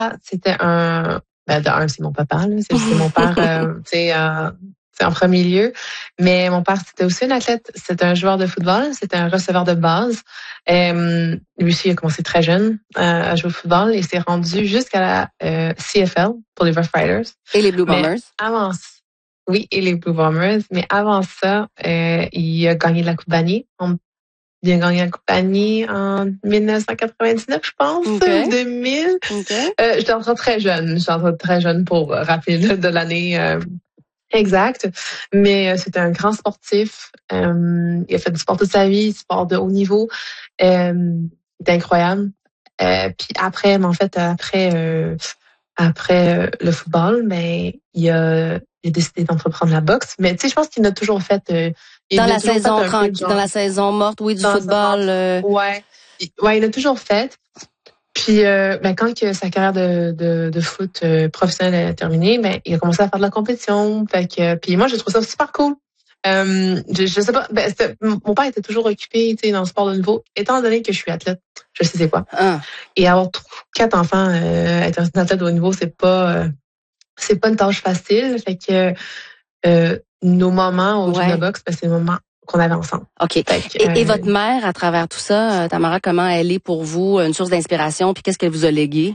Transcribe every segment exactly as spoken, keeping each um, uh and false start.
c'était un... Ben, de un, c'est mon papa, là. C'est, c'est mon père, euh, tu sais, euh, c'est en premier lieu. Mais mon père, c'était aussi un athlète. C'était un joueur de football. C'était un receveur de base. Euh, lui aussi, il a commencé très jeune euh, à jouer au football et s'est rendu jusqu'à la euh, C F L pour les Rough Riders. Et les Blue Bombers. Mais avant Oui, et les Blue Bombers. Mais avant ça, euh, il a gagné la Coupe Vanier. Il a gagné la Coupe Vanier en dix-neuf cent quatre-vingt-dix-neuf, je pense, okay. ou deux mille. Okay. Euh, j'étais encore très jeune. J'étais encore très jeune pour rappeler de, de l'année euh, exacte. Mais euh, c'était un grand sportif. Euh, il a fait du sport toute sa vie, du sport de haut niveau. Euh, c'était incroyable. Euh, puis après, mais en fait, après... Euh, Après euh, le football, mais il a, il a décidé d'entreprendre la boxe. Mais tu sais, je pense qu'il a toujours fait. Euh, il dans a la toujours saison fait tranquille, genre, dans la saison morte, oui, du dans football. Euh... Ouais, ouais, il a toujours fait. Puis, euh, ben, quand que sa carrière de, de, de foot euh, professionnelle a terminé, ben, il a commencé à faire de la compétition. Fait que, puis moi, je trouve ça super cool. Euh, je, je sais pas, ben, mon père était toujours occupé, tu sais, dans le sport de niveau. Étant donné que je suis athlète, je sais c'est quoi. Ah. Et avoir quatre enfants, euh, être un athlète de haut niveau, c'est pas, euh, c'est pas une tâche facile. Fait que euh, nos moments au ouais. gym de boxe, ben, c'est les moments qu'on avait ensemble. OK. Que, et, euh, et votre mère, à travers tout ça, Tamara, comment elle est pour vous une source d'inspiration? Puis qu'est-ce qu'elle vous a légué?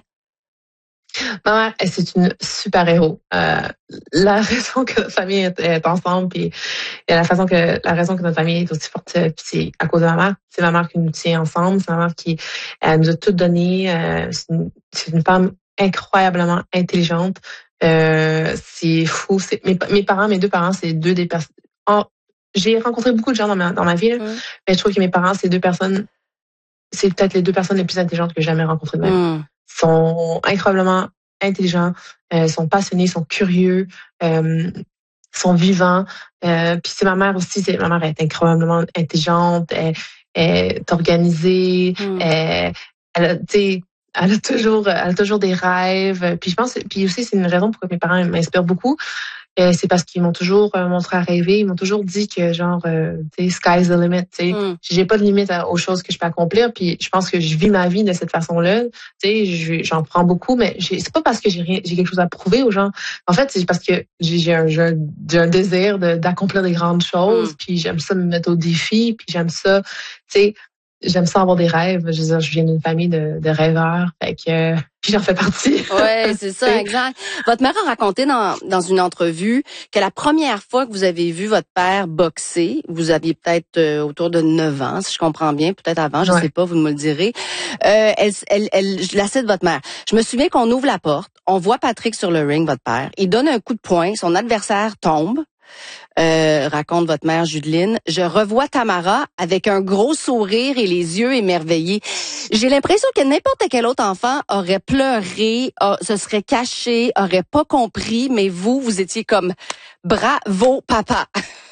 Ma mère, c'est une super héros. Euh, la raison que notre famille est, est ensemble, puis la façon que la raison que notre famille est aussi forte, puis c'est à cause de ma mère. C'est ma mère qui nous tient ensemble. C'est ma mère qui elle nous a tout donné. Euh, c'est, une, c'est une femme incroyablement intelligente. Euh, c'est fou. C'est, mes, mes parents, mes deux parents, c'est deux des personnes. Oh, j'ai rencontré beaucoup de gens dans ma dans ma vie, là, mm. mais je trouve que mes parents, c'est deux personnes. C'est peut-être les deux personnes les plus intelligentes que j'ai jamais rencontrées de ma vie. Mm. Ils sont incroyablement intelligents, euh, sont passionnés, sont curieux, euh, sont vivants. Euh, puis c'est ma mère aussi. C'est, ma mère est incroyablement intelligente, elle, elle est organisée, mm. elle, elle a, tu sais, elle a toujours, elle a toujours des rêves. Puis je pense, puis aussi c'est une raison pourquoi mes parents m'inspirent beaucoup. Euh, c'est parce qu'ils m'ont toujours euh, montré à rêver. Ils m'ont toujours dit que genre, euh, tu sais, sky's the limit. Tu sais, mm. j'ai pas de limite à, aux choses que je peux accomplir. Puis je pense que je vis ma vie de cette façon-là. Tu sais, j'en prends beaucoup, mais j'ai, c'est pas parce que j'ai rien, j'ai quelque chose à prouver aux gens. En fait, c'est parce que j'ai, j'ai, un, j'ai, un, j'ai un désir de, d'accomplir des grandes choses. Mm. Puis j'aime ça me mettre au défi. Puis j'aime ça, tu sais. J'aime ça avoir des rêves. Je veux dire, je viens d'une famille de, de rêveurs. Fait que, euh, puis j'en fais partie. Ouais, c'est ça, exact. Votre mère a raconté dans, dans une entrevue que la première fois que vous avez vu votre père boxer, vous aviez peut-être euh, autour de neuf ans, si je comprends bien, peut-être avant, je ouais. sais pas, vous me le direz. Euh, elle, elle, elle, je la cite votre mère. Je me souviens qu'on ouvre la porte, on voit Patrick sur le ring, votre père. Il donne un coup de poing, son adversaire tombe. Euh, raconte votre mère Judeline. Je revois Tamara avec un gros sourire et les yeux émerveillés. J'ai l'impression que n'importe quel autre enfant aurait pleuré, a, se serait caché, aurait pas compris, mais vous, vous étiez comme bravo papa.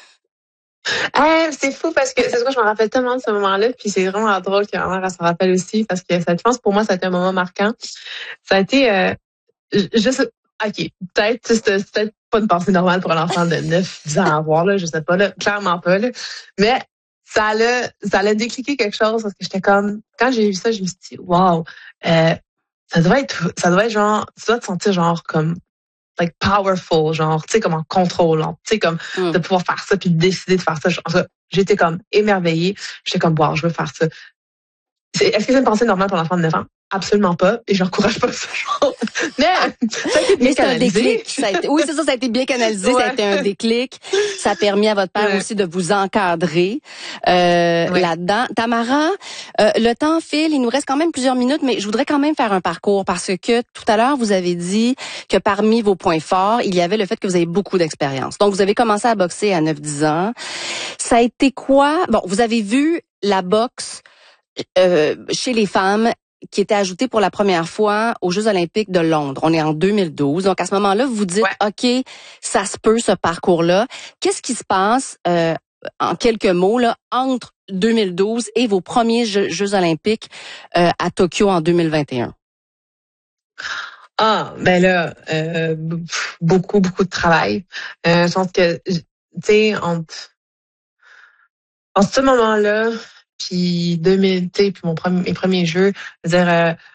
Ah, c'est fou parce que c'est ce que je me rappelle tellement de ce moment-là, puis c'est vraiment drôle que ma mère elle s'en rappelle aussi parce que ça, je pense pour moi ça a été un moment marquant. Ça a été euh, juste OK, peut-être c'est, c'est peut-être pas une pensée normale pour un enfant de neuf dix ans à avoir, là, je sais pas, là, clairement pas, là. Mais ça l'a, ça l'a décliqué quelque chose parce que j'étais comme, quand j'ai vu ça, je me suis dit, wow, euh, ça doit être, ça doit être genre, tu dois te sentir genre comme, like powerful, genre, tu sais, comme en contrôle, tu sais, comme mm. de pouvoir faire ça puis de décider de faire ça. Genre, j'étais comme émerveillée, j'étais comme, wow, je veux faire ça. C'est, est-ce que c'est une pensée normale pour un enfant de neuf ans? Absolument pas. Et j'encourage pas ça. Mais ça a été bien Mais c'est canalisé. un déclic. Ça a été, oui, c'est ça, ça a été bien canalisé. Ouais. Ça a été un déclic. Ça a permis à votre père ouais. aussi de vous encadrer euh, ouais. là-dedans. Tamara, euh, le temps file. Il nous reste quand même plusieurs minutes, mais je voudrais quand même faire un parcours parce que tout à l'heure, vous avez dit que parmi vos points forts, il y avait le fait que vous avez beaucoup d'expérience. Donc, vous avez commencé à boxer à neuf dix ans. Ça a été quoi? Bon, vous avez vu la boxe euh, chez les femmes qui était ajouté pour la première fois aux Jeux olympiques de Londres. On est en deux mille douze. Donc, à ce moment-là, vous vous dites, ouais. OK, ça se peut, ce parcours-là. Qu'est-ce qui se passe, euh, en quelques mots, là, entre deux mille douze et vos premiers Jeux, Jeux olympiques euh, à Tokyo en deux mille vingt et un? Ah, ben là, euh, beaucoup, beaucoup de travail. Euh, je pense que, tu sais, entre, en ce moment-là, puis deux mille, tu sais, puis mon premier, mes premiers jeux, je veux dire, euh,